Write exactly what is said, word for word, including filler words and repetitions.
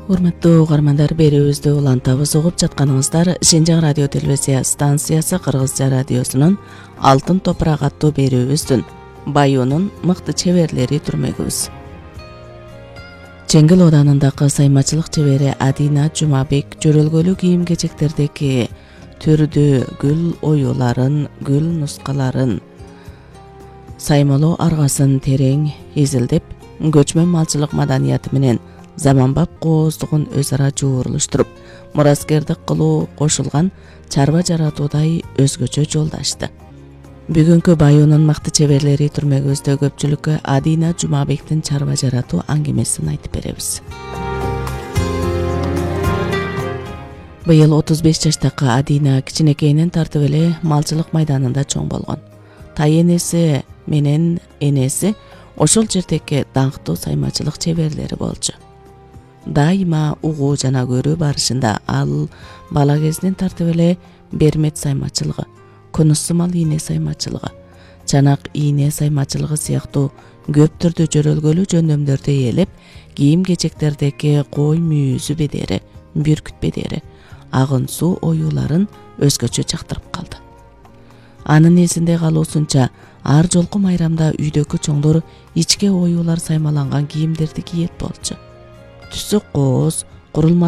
Урматтуу угармандар, берүүбүздү улантабыз. Угуп жатканыңыздар Шенжаң радио телевизия станциясы Кыргызча радиосунун Алтын топурак аттуу берүүбүздүн Баюунун мыкты чеберлери түрмөгүбүз. Чеңгил оданындагы саймачылык чебери Адина Жумабек жөрөлгөлүү кийим-кечектердеги түрдүү гүл оюуларын, гүл нускаларын, саймалоо аргасын терең изилдеп, көчмөн малчылык маданияты менен заманбап кооздугун өз ара жуурулуштуруп, мураскердик кылуу кошулган чарба жаратуудай өзгөчө жолдашты. Бүгүнкү Баюунун мыкты чеберлери түрмөгүбүздө көпчүлүккө Адина Жумабектин чарба жаратуу аңгемесин айтып беребиз. Быйыл отуз беш жаштагы Адина кичинекейинен тартып эле малчылык майданында чоң болгон. Тай энеси менен энеси ошол жердеги даңктуу саймачылык чеберлери болчу. Дайыма угуу жана көрүү барышында ал бала кезинен тартып эле бермет саймачылыгы, конус сымал ийне саймачылыгы, чанак ийне саймачылыгы сыяктуу көп түрдүү жөрөлгөлүү жөндөмдөрдү ээлеп, кийим-кечектердеги кой мүйүзү бедери, бүркүт бедери, агын суу оюуларын өзгөчө жактырып калды. Анын эсинде калуусунча, ар жолку майрамда үйдөгү чоңдор ичке оюулар саймаланган кийимдерди кийет болчу. Түсү кооз, курулма